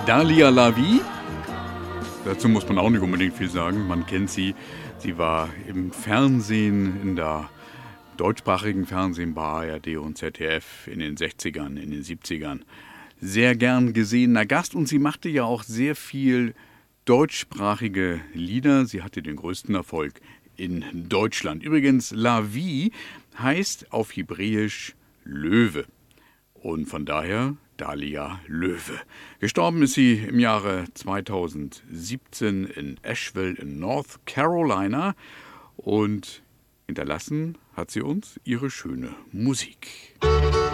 Dalia Lavi, dazu muss man auch nicht unbedingt viel sagen, man kennt sie. Sie war im Fernsehen, in der deutschsprachigen Fernsehen bei ARD und ZDF in den 60ern, in den 70ern. Sehr gern gesehener Gast und sie machte ja auch sehr viel deutschsprachige Lieder. Sie hatte den größten Erfolg in Deutschland. Übrigens, Lavi heißt auf Hebräisch Löwe und von daher Dalia Löwe. Gestorben ist sie im Jahre 2017 in Asheville in North Carolina und hinterlassen hat sie uns ihre schöne Musik.